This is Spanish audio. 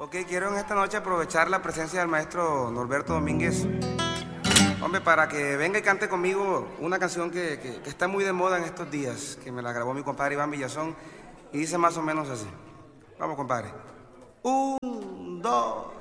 Ok, quiero en esta noche aprovechar la presencia del maestro Norberto Domínguez, hombre, para que venga y cante conmigo una canción que está muy de moda en estos días, que me la grabó mi compadre Iván Villazón, y dice más o menos así. Vamos, compadre. Un, dos...